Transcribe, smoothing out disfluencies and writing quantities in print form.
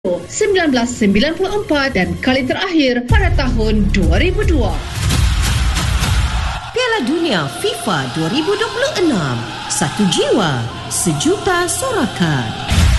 1994 dan kali terakhir pada tahun 2002. Piala Dunia FIFA 2026. Satu jiwa, sejuta sorakan.